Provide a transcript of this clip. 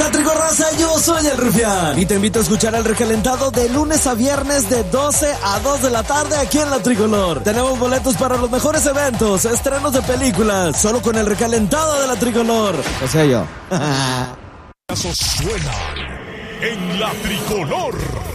la Tricorraza, yo soy el Rufián y te invito a escuchar el recalentado de lunes a viernes de 12 a 2 de la tarde aquí en la Tricolor. Tenemos boletos para los mejores eventos, estrenos de películas, solo con el recalentado de la Tricolor. O sea, yo. Suena en la Tricolor.